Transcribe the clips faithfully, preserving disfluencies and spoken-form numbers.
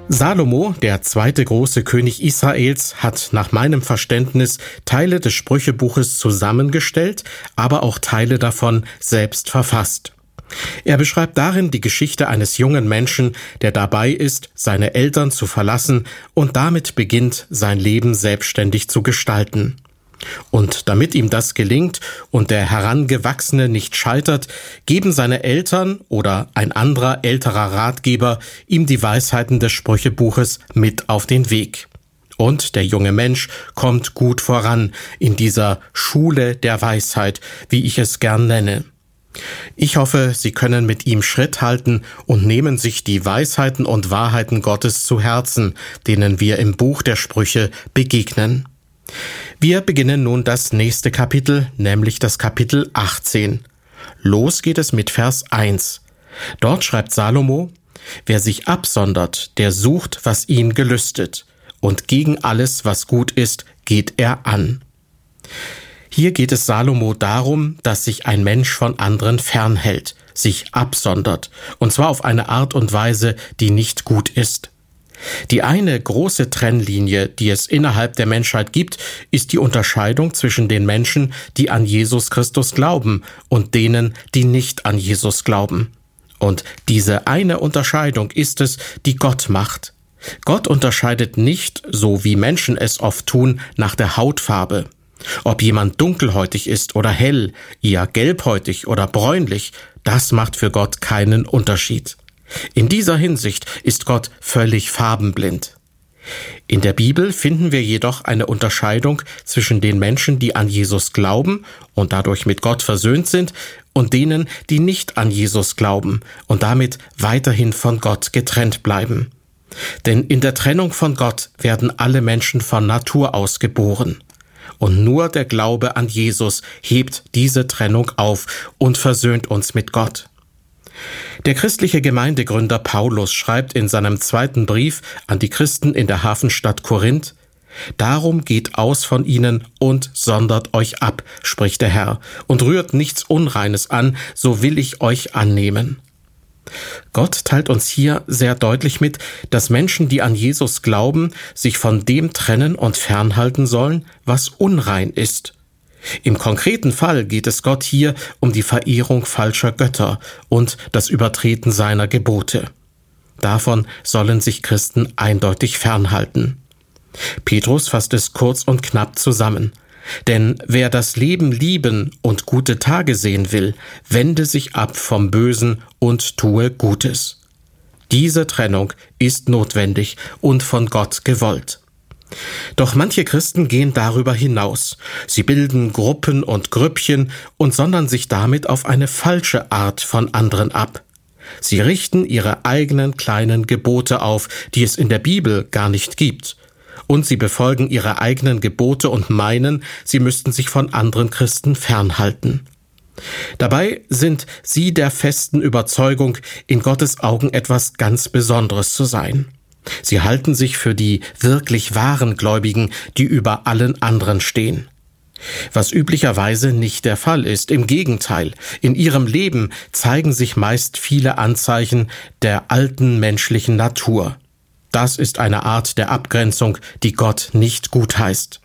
Salomo, der zweite große König Israels, hat nach meinem Verständnis Teile des Sprüchebuches zusammengestellt, aber auch Teile davon selbst verfasst. Er beschreibt darin die Geschichte eines jungen Menschen, der dabei ist, seine Eltern zu verlassen und damit beginnt, sein Leben selbstständig zu gestalten. Und damit ihm das gelingt und der Herangewachsene nicht scheitert, geben seine Eltern oder ein anderer älterer Ratgeber ihm die Weisheiten des Sprüchebuches mit auf den Weg. Und der junge Mensch kommt gut voran in dieser Schule der Weisheit, wie ich es gern nenne. Ich hoffe, Sie können mit ihm Schritt halten und nehmen sich die Weisheiten und Wahrheiten Gottes zu Herzen, denen wir im Buch der Sprüche begegnen. Wir beginnen nun das nächste Kapitel, nämlich das Kapitel achtzehn. Los geht es mit Vers eins. Dort schreibt Salomo: Wer sich absondert, der sucht, was ihn gelüstet, und gegen alles, was gut ist, geht er an. Hier geht es Salomo darum, dass sich ein Mensch von anderen fernhält, sich absondert, und zwar auf eine Art und Weise, die nicht gut ist. Die eine große Trennlinie, die es innerhalb der Menschheit gibt, ist die Unterscheidung zwischen den Menschen, die an Jesus Christus glauben, und denen, die nicht an Jesus glauben. Und diese eine Unterscheidung ist es, die Gott macht. Gott unterscheidet nicht, so wie Menschen es oft tun, nach der Hautfarbe. Ob jemand dunkelhäutig ist oder hell, eher gelbhäutig oder bräunlich, das macht für Gott keinen Unterschied. In dieser Hinsicht ist Gott völlig farbenblind. In der Bibel finden wir jedoch eine Unterscheidung zwischen den Menschen, die an Jesus glauben und dadurch mit Gott versöhnt sind, und denen, die nicht an Jesus glauben und damit weiterhin von Gott getrennt bleiben. Denn in der Trennung von Gott werden alle Menschen von Natur aus geboren. Und nur der Glaube an Jesus hebt diese Trennung auf und versöhnt uns mit Gott. Der christliche Gemeindegründer Paulus schreibt in seinem zweiten Brief an die Christen in der Hafenstadt Korinth: Darum geht aus von ihnen und sondert euch ab, spricht der Herr, und rührt nichts Unreines an, so will ich euch annehmen. Gott teilt uns hier sehr deutlich mit, dass Menschen, die an Jesus glauben, sich von dem trennen und fernhalten sollen, was unrein ist. Im konkreten Fall geht es Gott hier um die Verehrung falscher Götter und das Übertreten seiner Gebote. Davon sollen sich Christen eindeutig fernhalten. Petrus fasst es kurz und knapp zusammen. Denn wer das Leben lieben und gute Tage sehen will, wende sich ab vom Bösen und tue Gutes. Diese Trennung ist notwendig und von Gott gewollt. Doch manche Christen gehen darüber hinaus. Sie bilden Gruppen und Grüppchen und sondern sich damit auf eine falsche Art von anderen ab. Sie richten ihre eigenen kleinen Gebote auf, die es in der Bibel gar nicht gibt. Und sie befolgen ihre eigenen Gebote und meinen, sie müssten sich von anderen Christen fernhalten. Dabei sind sie der festen Überzeugung, in Gottes Augen etwas ganz Besonderes zu sein. Sie halten sich für die wirklich wahren Gläubigen, die über allen anderen stehen. Was üblicherweise nicht der Fall ist. Im Gegenteil, in ihrem Leben zeigen sich meist viele Anzeichen der alten menschlichen Natur. Das ist eine Art der Abgrenzung, die Gott nicht gutheißt.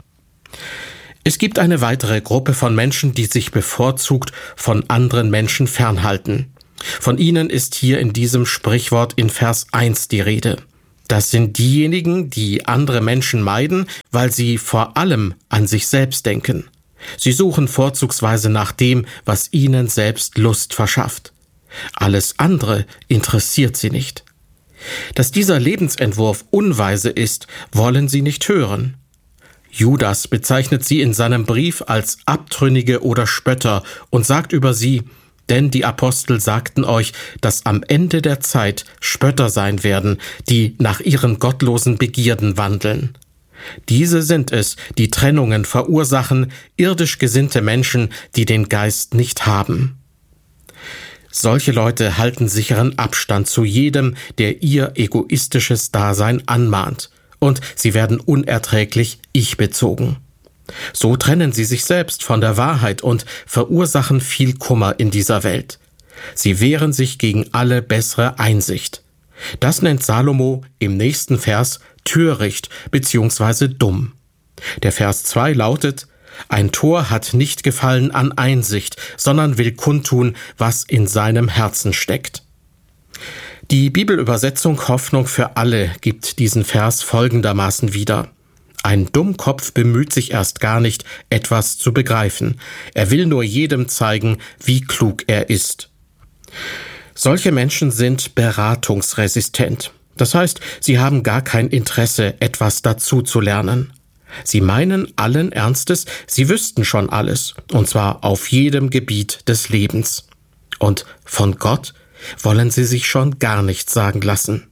Es gibt eine weitere Gruppe von Menschen, die sich bevorzugt von anderen Menschen fernhalten. Von ihnen ist hier in diesem Sprichwort in Vers eins die Rede. Das sind diejenigen, die andere Menschen meiden, weil sie vor allem an sich selbst denken. Sie suchen vorzugsweise nach dem, was ihnen selbst Lust verschafft. Alles andere interessiert sie nicht. Dass dieser Lebensentwurf unweise ist, wollen sie nicht hören. Judas bezeichnet sie in seinem Brief als Abtrünnige oder Spötter und sagt über sie: Denn die Apostel sagten euch, dass am Ende der Zeit Spötter sein werden, die nach ihren gottlosen Begierden wandeln. Diese sind es, die Trennungen verursachen, irdisch gesinnte Menschen, die den Geist nicht haben. Solche Leute halten sicheren Abstand zu jedem, der ihr egoistisches Dasein anmahnt, und sie werden unerträglich ich-bezogen. So trennen sie sich selbst von der Wahrheit und verursachen viel Kummer in dieser Welt. Sie wehren sich gegen alle bessere Einsicht. Das nennt Salomo im nächsten Vers töricht bzw. dumm. Der Vers zwei lautet: Ein Tor hat nicht Gefallen an Einsicht, sondern will kundtun, was in seinem Herzen steckt. Die Bibelübersetzung Hoffnung für alle gibt diesen Vers folgendermaßen wieder: Ein Dummkopf bemüht sich erst gar nicht, etwas zu begreifen. Er will nur jedem zeigen, wie klug er ist. Solche Menschen sind beratungsresistent. Das heißt, sie haben gar kein Interesse, etwas dazu zu lernen. Sie meinen allen Ernstes, sie wüssten schon alles, und zwar auf jedem Gebiet des Lebens. Und von Gott wollen sie sich schon gar nichts sagen lassen.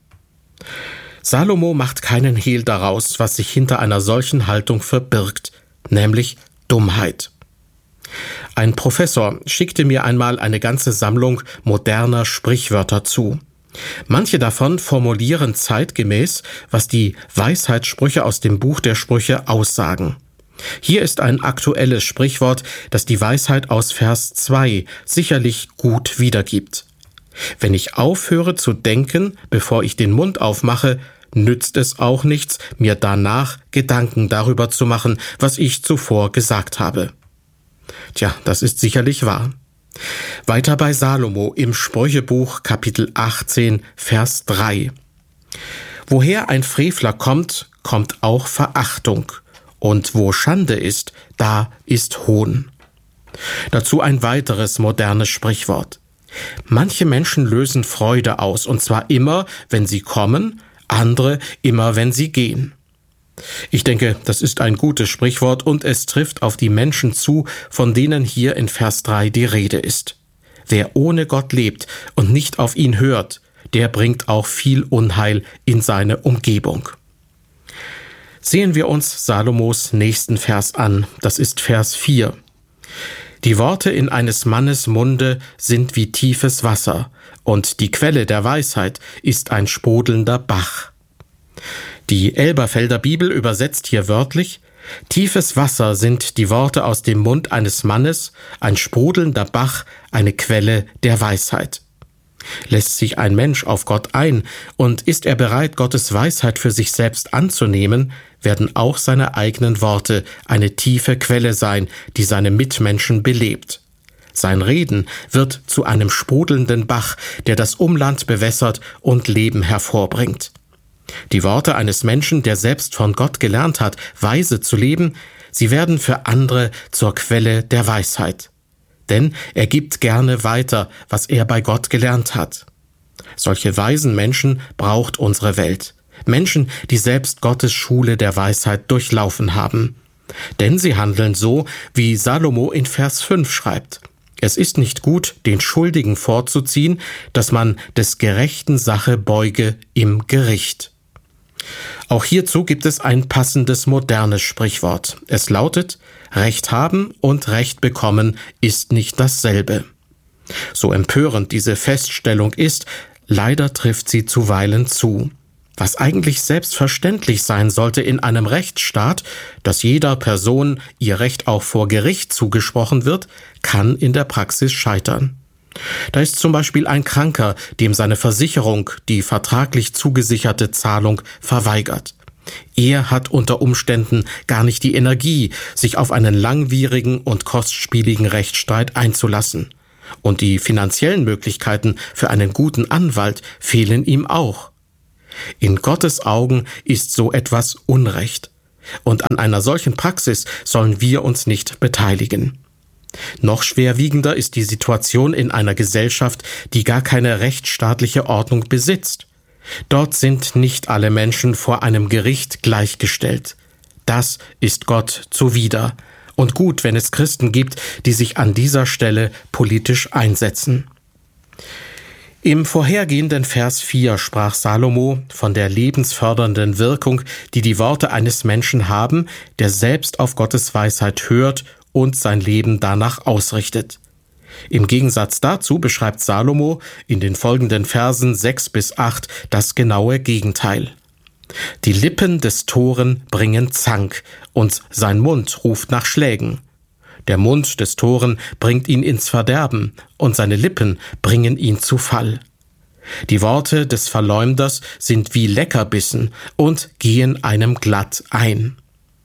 Salomo macht keinen Hehl daraus, was sich hinter einer solchen Haltung verbirgt, nämlich Dummheit. Ein Professor schickte mir einmal eine ganze Sammlung moderner Sprichwörter zu. Manche davon formulieren zeitgemäß, was die Weisheitssprüche aus dem Buch der Sprüche aussagen. Hier ist ein aktuelles Sprichwort, das die Weisheit aus Vers zwei sicherlich gut wiedergibt. Wenn ich aufhöre zu denken, bevor ich den Mund aufmache, nützt es auch nichts, mir danach Gedanken darüber zu machen, was ich zuvor gesagt habe. Tja, das ist sicherlich wahr. Weiter bei Salomo im Sprüchebuch Kapitel achtzehn, Vers drei. Woher ein Frevler kommt, kommt auch Verachtung. Und wo Schande ist, da ist Hohn. Dazu ein weiteres modernes Sprichwort. Manche Menschen lösen Freude aus, und zwar immer, wenn sie kommen, andere immer, wenn sie gehen. Ich denke, das ist ein gutes Sprichwort und es trifft auf die Menschen zu, von denen hier in Vers drei die Rede ist. Wer ohne Gott lebt und nicht auf ihn hört, der bringt auch viel Unheil in seine Umgebung. Sehen wir uns Salomos nächsten Vers an, das ist Vers vier. Die Worte in eines Mannes Munde sind wie tiefes Wasser, und die Quelle der Weisheit ist ein sprudelnder Bach. Die Elberfelder Bibel übersetzt hier wörtlich: Tiefes Wasser sind die Worte aus dem Mund eines Mannes, ein sprudelnder Bach, eine Quelle der Weisheit. Lässt sich ein Mensch auf Gott ein und ist er bereit, Gottes Weisheit für sich selbst anzunehmen, werden auch seine eigenen Worte eine tiefe Quelle sein, die seine Mitmenschen belebt. Sein Reden wird zu einem sprudelnden Bach, der das Umland bewässert und Leben hervorbringt. Die Worte eines Menschen, der selbst von Gott gelernt hat, weise zu leben, sie werden für andere zur Quelle der Weisheit. Denn er gibt gerne weiter, was er bei Gott gelernt hat. Solche weisen Menschen braucht unsere Welt. Menschen, die selbst Gottes Schule der Weisheit durchlaufen haben. Denn sie handeln so, wie Salomo in Vers fünf schreibt: Es ist nicht gut, den Schuldigen vorzuziehen, dass man des gerechten Sache beuge im Gericht. Auch hierzu gibt es ein passendes modernes Sprichwort. Es lautet: Recht haben und Recht bekommen ist nicht dasselbe. So empörend diese Feststellung ist, leider trifft sie zuweilen zu. Was eigentlich selbstverständlich sein sollte in einem Rechtsstaat, dass jeder Person ihr Recht auch vor Gericht zugesprochen wird, kann in der Praxis scheitern. Da ist zum Beispiel ein Kranker, dem seine Versicherung die vertraglich zugesicherte Zahlung verweigert. Er hat unter Umständen gar nicht die Energie, sich auf einen langwierigen und kostspieligen Rechtsstreit einzulassen. Und die finanziellen Möglichkeiten für einen guten Anwalt fehlen ihm auch. In Gottes Augen ist so etwas Unrecht. Und an einer solchen Praxis sollen wir uns nicht beteiligen. Noch schwerwiegender ist die Situation in einer Gesellschaft, die gar keine rechtsstaatliche Ordnung besitzt. Dort sind nicht alle Menschen vor einem Gericht gleichgestellt. Das ist Gott zuwider. Und gut, wenn es Christen gibt, die sich an dieser Stelle politisch einsetzen. Im vorhergehenden Vers vier sprach Salomo von der lebensfördernden Wirkung, die die Worte eines Menschen haben, der selbst auf Gottes Weisheit hört und sein Leben danach ausrichtet. Im Gegensatz dazu beschreibt Salomo in den folgenden Versen sechs bis acht das genaue Gegenteil. Die Lippen des Toren bringen Zank, und sein Mund ruft nach Schlägen. Der Mund des Toren bringt ihn ins Verderben, und seine Lippen bringen ihn zu Fall. Die Worte des Verleumders sind wie Leckerbissen und gehen einem glatt ein.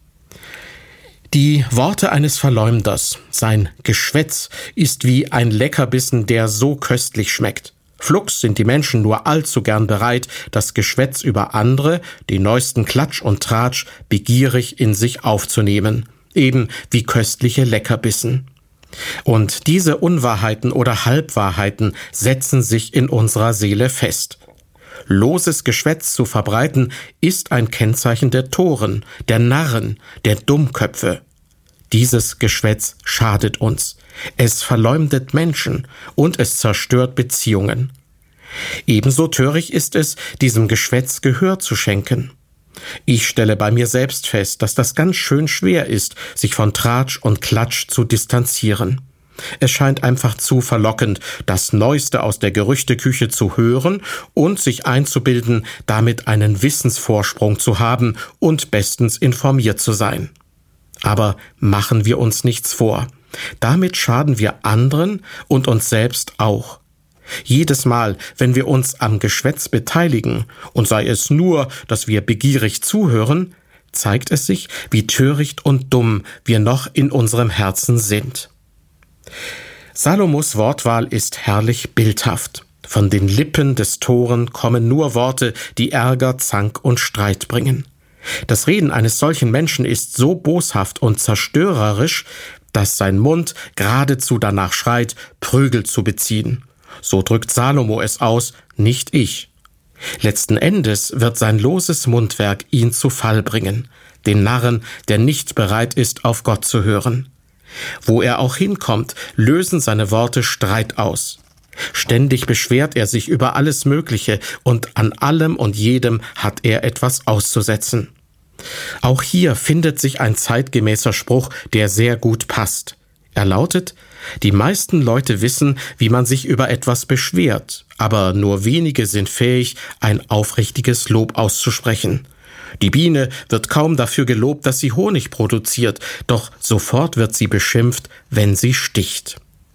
Die Worte eines Verleumders, sein Geschwätz, ist wie ein Leckerbissen, der so köstlich schmeckt. Flugs sind die Menschen nur allzu gern bereit, das Geschwätz über andere, den neuesten Klatsch und Tratsch, begierig in sich aufzunehmen, eben wie köstliche Leckerbissen. Und diese Unwahrheiten oder Halbwahrheiten setzen sich in unserer Seele fest. Loses Geschwätz zu verbreiten, ist ein Kennzeichen der Toren, der Narren, der Dummköpfe. Dieses Geschwätz schadet uns. Es verleumdet Menschen und es zerstört Beziehungen. Ebenso töricht ist es, diesem Geschwätz Gehör zu schenken. Ich stelle bei mir selbst fest, dass das ganz schön schwer ist, sich von Tratsch und Klatsch zu distanzieren. Es scheint einfach zu verlockend, das Neueste aus der Gerüchteküche zu hören und sich einzubilden, damit einen Wissensvorsprung zu haben und bestens informiert zu sein. Aber machen wir uns nichts vor. Damit schaden wir anderen und uns selbst auch. Jedes Mal, wenn wir uns am Geschwätz beteiligen, und sei es nur, dass wir begierig zuhören, zeigt es sich, wie töricht und dumm wir noch in unserem Herzen sind. Salomos Wortwahl ist herrlich bildhaft. Von den Lippen des Toren kommen nur Worte, die Ärger, Zank und Streit bringen. Das Reden eines solchen Menschen ist so boshaft und zerstörerisch, dass sein Mund geradezu danach schreit, Prügel zu beziehen. So drückt Salomo es aus, nicht ich. Letzten Endes wird sein loses Mundwerk ihn zu Fall bringen, den Narren, der nicht bereit ist, auf Gott zu hören. Wo er auch hinkommt, lösen seine Worte Streit aus. Ständig beschwert er sich über alles Mögliche und an allem und jedem hat er etwas auszusetzen. Auch hier findet sich ein zeitgemäßer Spruch, der sehr gut passt. Er lautet: Die meisten Leute wissen, wie man sich über etwas beschwert, aber nur wenige sind fähig, ein aufrichtiges Lob auszusprechen. Die Biene wird kaum dafür gelobt, dass sie Honig produziert, doch sofort wird sie beschimpft, wenn sie sticht.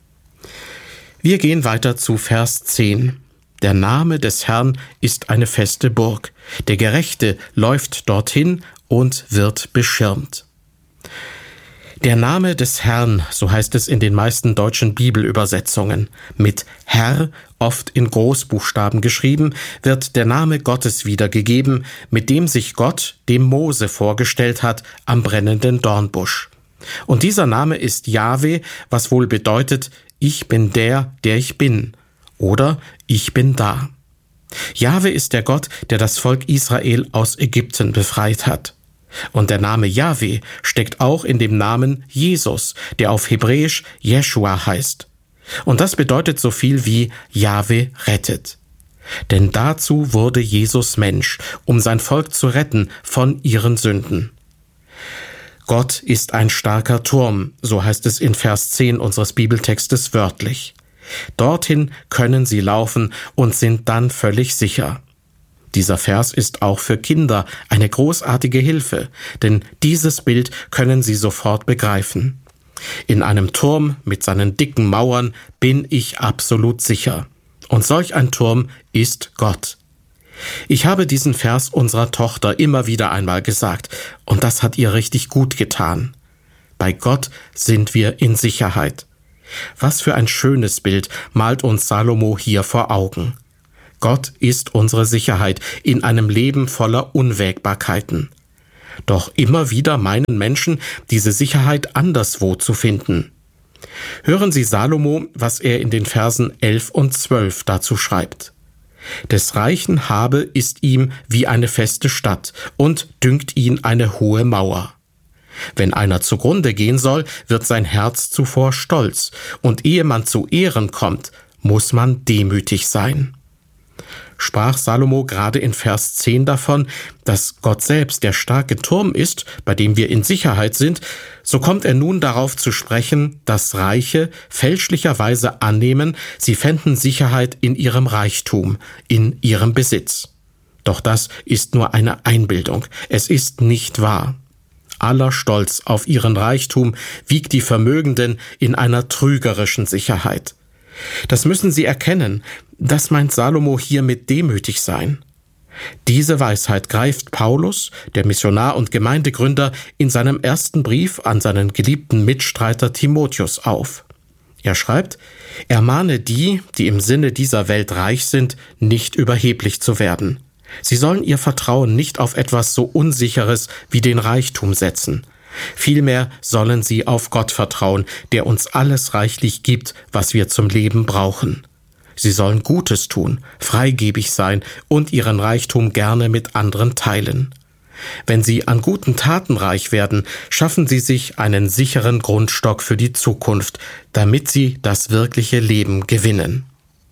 Wir gehen weiter zu Vers zehn. Der Name des Herrn ist eine feste Burg. Der Gerechte läuft dorthin und wird beschirmt. Der Name des Herrn, so heißt es in den meisten deutschen Bibelübersetzungen. Mit Herr, oft in Großbuchstaben geschrieben, wird der Name Gottes wiedergegeben, mit dem sich Gott dem Mose vorgestellt hat am brennenden Dornbusch. Und dieser Name ist Jahwe, was wohl bedeutet, ich bin der, der ich bin, oder ich bin da. Jahwe ist der Gott, der das Volk Israel aus Ägypten befreit hat. Und der Name Jahwe steckt auch in dem Namen Jesus, der auf Hebräisch Jeschua heißt. Und das bedeutet so viel wie Jahwe rettet. Denn dazu wurde Jesus Mensch, um sein Volk zu retten von ihren Sünden. Gott ist ein starker Turm, so heißt es in Vers zehn unseres Bibeltextes wörtlich. Dorthin können sie laufen und sind dann völlig sicher. Dieser Vers ist auch für Kinder eine großartige Hilfe, denn dieses Bild können sie sofort begreifen. In einem Turm mit seinen dicken Mauern bin ich absolut sicher. Und solch ein Turm ist Gott. Ich habe diesen Vers unserer Tochter immer wieder einmal gesagt, und das hat ihr richtig gut getan. Bei Gott sind wir in Sicherheit. Was für ein schönes Bild malt uns Salomo hier vor Augen. Gott ist unsere Sicherheit in einem Leben voller Unwägbarkeiten. Doch immer wieder meinen Menschen, diese Sicherheit anderswo zu finden. Hören Sie Salomo, was er in den Versen elf und zwölf dazu schreibt. Des Reichen Habe ist ihm wie eine feste Stadt und dünkt ihn eine hohe Mauer. Wenn einer zugrunde gehen soll, wird sein Herz zuvor stolz, und ehe man zu Ehren kommt, muss man demütig sein. Sprach Salomo gerade in Vers zehn davon, dass Gott selbst der starke Turm ist, bei dem wir in Sicherheit sind, so kommt er nun darauf zu sprechen, dass Reiche fälschlicherweise annehmen, sie fänden Sicherheit in ihrem Reichtum, in ihrem Besitz. Doch das ist nur eine Einbildung, es ist nicht wahr. Aller Stolz auf ihren Reichtum wiegt die Vermögenden in einer trügerischen Sicherheit. Das müssen sie erkennen, Das meint Salomo hier mit demütig sein. Diese Weisheit greift Paulus, der Missionar und Gemeindegründer, in seinem ersten Brief an seinen geliebten Mitstreiter Timotheus auf. Er schreibt, er mahne die, die im Sinne dieser Welt reich sind, nicht überheblich zu werden. Sie sollen ihr Vertrauen nicht auf etwas so Unsicheres wie den Reichtum setzen. Vielmehr sollen sie auf Gott vertrauen, der uns alles reichlich gibt, was wir zum Leben brauchen. Sie sollen Gutes tun, freigebig sein und ihren Reichtum gerne mit anderen teilen. Wenn sie an guten Taten reich werden, schaffen sie sich einen sicheren Grundstock für die Zukunft, damit sie das wirkliche Leben gewinnen.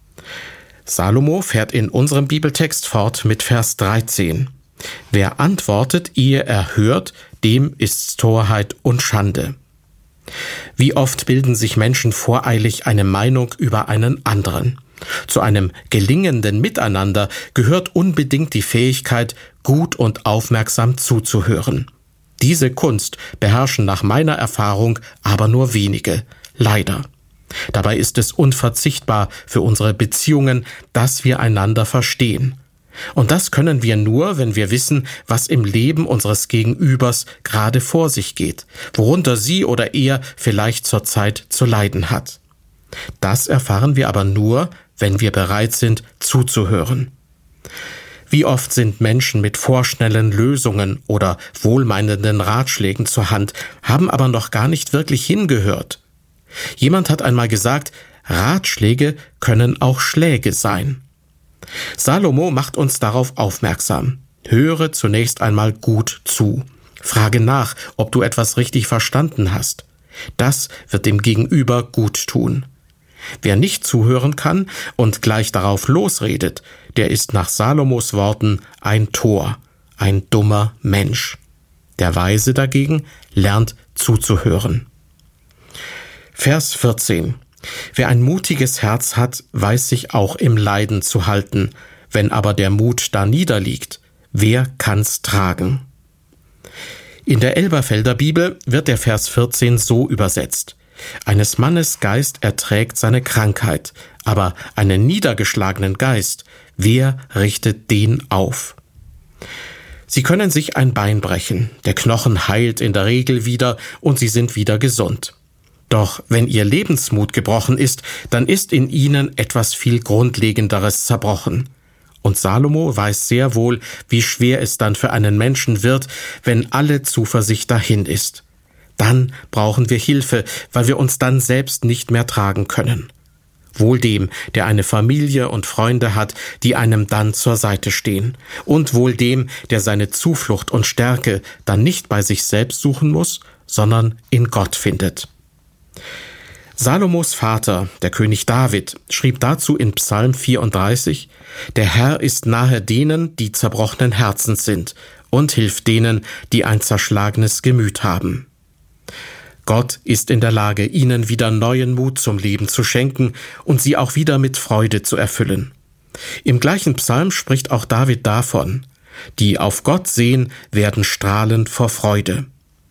Salomo fährt in unserem Bibeltext fort mit Vers dreizehn. Wer antwortet, ehe er hört, dem ist's Torheit und Schande. Wie oft bilden sich Menschen voreilig eine Meinung über einen anderen? Zu einem gelingenden Miteinander gehört unbedingt die Fähigkeit, gut und aufmerksam zuzuhören. Diese Kunst beherrschen nach meiner Erfahrung aber nur wenige, leider. Dabei ist es unverzichtbar für unsere Beziehungen, dass wir einander verstehen. Und das können wir nur, wenn wir wissen, was im Leben unseres Gegenübers gerade vor sich geht, worunter sie oder er vielleicht zurzeit zu leiden hat. Das erfahren wir aber nur, wenn wir bereit sind, zuzuhören. Wie oft sind Menschen mit vorschnellen Lösungen oder wohlmeinenden Ratschlägen zur Hand, haben aber noch gar nicht wirklich hingehört. Jemand hat einmal gesagt, Ratschläge können auch Schläge sein. Salomo macht uns darauf aufmerksam. Höre zunächst einmal gut zu. Frage nach, ob du etwas richtig verstanden hast. Das wird dem Gegenüber gut tun. Wer nicht zuhören kann und gleich darauf losredet, der ist nach Salomos Worten ein Tor, ein dummer Mensch. Der Weise dagegen lernt zuzuhören. Vers vierzehn. Wer ein mutiges Herz hat, weiß sich auch im Leiden zu halten. Wenn aber der Mut da niederliegt, wer kann's tragen? In der Elberfelder Bibel wird der Vers vierzehn so übersetzt. Eines Mannes Geist erträgt seine Krankheit, aber einen niedergeschlagenen Geist, wer richtet den auf? Sie können sich ein Bein brechen, der Knochen heilt in der Regel wieder und sie sind wieder gesund. Doch wenn ihr Lebensmut gebrochen ist, dann ist in ihnen etwas viel Grundlegenderes zerbrochen. Und Salomo weiß sehr wohl, wie schwer es dann für einen Menschen wird, wenn alle Zuversicht dahin ist. Dann brauchen wir Hilfe, weil wir uns dann selbst nicht mehr tragen können. Wohl dem, der eine Familie und Freunde hat, die einem dann zur Seite stehen. Und wohl dem, der seine Zuflucht und Stärke dann nicht bei sich selbst suchen muss, sondern in Gott findet. Salomos Vater, der König David, schrieb dazu in Psalm vierunddreißig, der Herr ist nahe denen, die zerbrochenen Herzens sind, und hilft denen, die ein zerschlagenes Gemüt haben. Gott ist in der Lage, ihnen wieder neuen Mut zum Leben zu schenken und sie auch wieder mit Freude zu erfüllen. Im gleichen Psalm spricht auch David davon, die auf Gott sehen, werden strahlen vor Freude.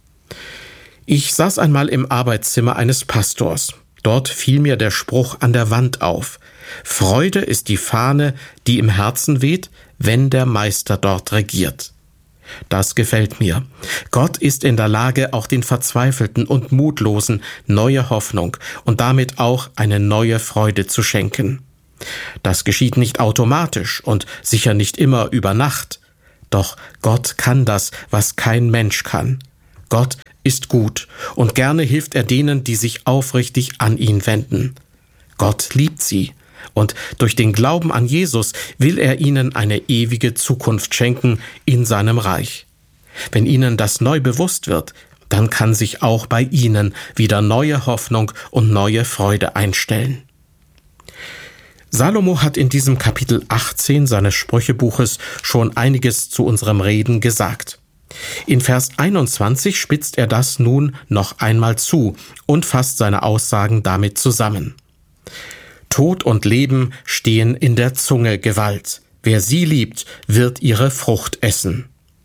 Ich saß einmal im Arbeitszimmer eines Pastors. Dort fiel mir der Spruch an der Wand auf. Freude ist die Fahne, die im Herzen weht, wenn der Meister dort regiert. Das gefällt mir. Gott ist in der Lage, auch den Verzweifelten und Mutlosen neue Hoffnung und damit auch eine neue Freude zu schenken. Das geschieht nicht automatisch und sicher nicht immer über Nacht. Doch Gott kann das, was kein Mensch kann. Gott ist gut und gerne hilft er denen, die sich aufrichtig an ihn wenden. Gott liebt sie. Und durch den Glauben an Jesus will er ihnen eine ewige Zukunft schenken in seinem Reich. Wenn ihnen das neu bewusst wird, dann kann sich auch bei ihnen wieder neue Hoffnung und neue Freude einstellen. Salomo hat in diesem Kapitel achtzehn seines Sprüchebuches schon einiges zu unserem Reden gesagt. In Vers einundzwanzig spitzt er das nun noch einmal zu und fasst seine Aussagen damit zusammen. Tod und Leben stehen in der Zunge Gewalt. Wer sie liebt, wird ihre Frucht essen.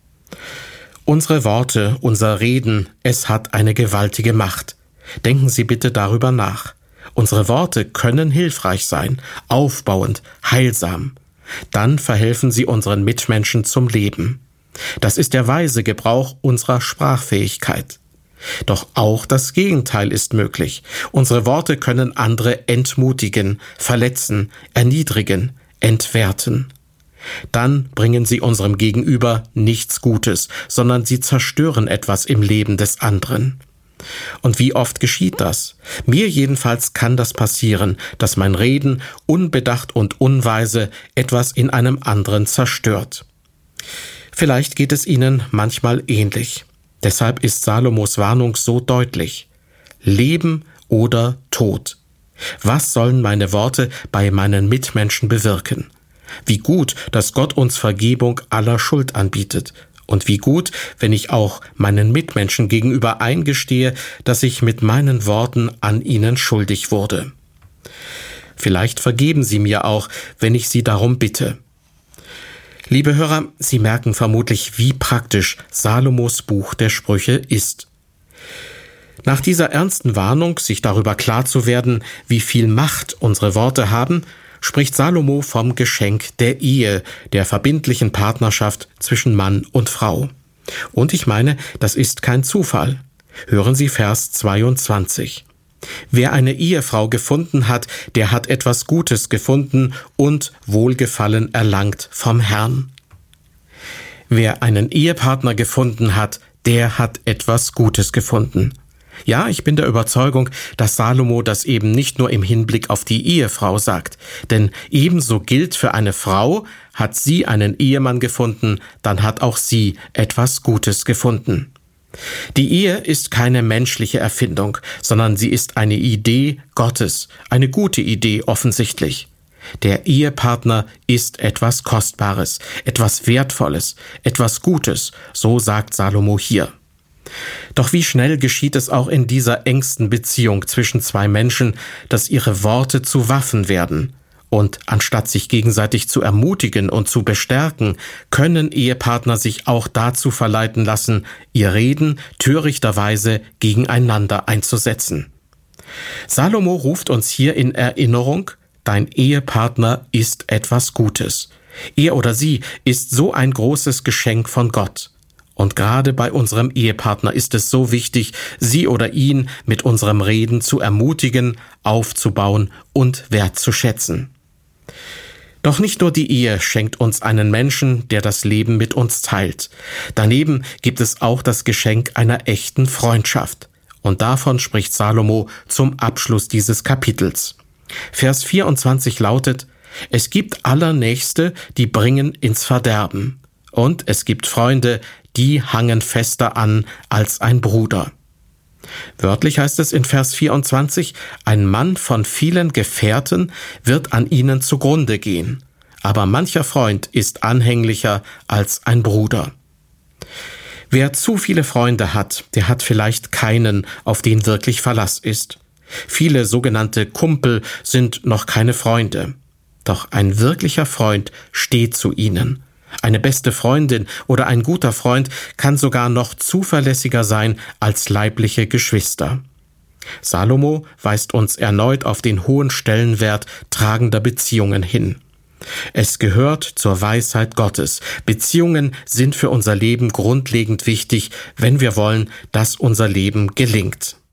Unsere Worte, unser Reden, es hat eine gewaltige Macht. Denken Sie bitte darüber nach. Unsere Worte können hilfreich sein, aufbauend, heilsam. Dann verhelfen sie unseren Mitmenschen zum Leben. Das ist der weise Gebrauch unserer Sprachfähigkeit. Doch auch das Gegenteil ist möglich. Unsere Worte können andere entmutigen, verletzen, erniedrigen, entwerten. Dann bringen sie unserem Gegenüber nichts Gutes, sondern sie zerstören etwas im Leben des anderen. Und wie oft geschieht das? Mir jedenfalls kann das passieren, dass mein Reden unbedacht und unweise etwas in einem anderen zerstört. Vielleicht geht es Ihnen manchmal ähnlich. Deshalb ist Salomos Warnung so deutlich. Leben oder Tod. Was sollen meine Worte bei meinen Mitmenschen bewirken? Wie gut, dass Gott uns Vergebung aller Schuld anbietet. Und wie gut, wenn ich auch meinen Mitmenschen gegenüber eingestehe, dass ich mit meinen Worten an ihnen schuldig wurde. Vielleicht vergeben Sie mir auch, wenn ich Sie darum bitte. Liebe Hörer, Sie merken vermutlich, wie praktisch Salomos Buch der Sprüche ist. Nach dieser ernsten Warnung, sich darüber klar zu werden, wie viel Macht unsere Worte haben, spricht Salomo vom Geschenk der Ehe, der verbindlichen Partnerschaft zwischen Mann und Frau. Und ich meine, das ist kein Zufall. Hören Sie Vers zweiundzwanzig. Wer eine Ehefrau gefunden hat, der hat etwas Gutes gefunden und Wohlgefallen erlangt vom Herrn. Wer einen Ehepartner gefunden hat, der hat etwas Gutes gefunden. Ja, ich bin der Überzeugung, dass Salomo das eben nicht nur im Hinblick auf die Ehefrau sagt, denn ebenso gilt für eine Frau, hat sie einen Ehemann gefunden, dann hat auch sie etwas Gutes gefunden. Die Ehe ist keine menschliche Erfindung, sondern sie ist eine Idee Gottes, eine gute Idee offensichtlich. Der Ehepartner ist etwas Kostbares, etwas Wertvolles, etwas Gutes, so sagt Salomo hier. Doch wie schnell geschieht es auch in dieser engsten Beziehung zwischen zwei Menschen, dass ihre Worte zu Waffen werden. Und anstatt sich gegenseitig zu ermutigen und zu bestärken, können Ehepartner sich auch dazu verleiten lassen, ihr Reden törichterweise gegeneinander einzusetzen. Salomo ruft uns hier in Erinnerung, dein Ehepartner ist etwas Gutes. Er oder sie ist so ein großes Geschenk von Gott. Und gerade bei unserem Ehepartner ist es so wichtig, sie oder ihn mit unserem Reden zu ermutigen, aufzubauen und wertzuschätzen. Doch nicht nur die Ehe schenkt uns einen Menschen, der das Leben mit uns teilt. Daneben gibt es auch das Geschenk einer echten Freundschaft. Und davon spricht Salomo zum Abschluss dieses Kapitels. Vers vierundzwanzig lautet, es gibt Allernächste, die bringen ins Verderben. Und es gibt Freunde, die hangen fester an als ein Bruder. Wörtlich heißt es in Vers vierundzwanzig, ein Mann von vielen Gefährten wird an ihnen zugrunde gehen, aber mancher Freund ist anhänglicher als ein Bruder. Wer zu viele Freunde hat, der hat vielleicht keinen, auf den wirklich Verlass ist. Viele sogenannte Kumpel sind noch keine Freunde. Doch ein wirklicher Freund steht zu ihnen. Eine beste Freundin oder ein guter Freund kann sogar noch zuverlässiger sein als leibliche Geschwister. Salomo weist uns erneut auf den hohen Stellenwert tragender Beziehungen hin. Es gehört zur Weisheit Gottes. Beziehungen sind für unser Leben grundlegend wichtig, wenn wir wollen, dass unser Leben gelingt.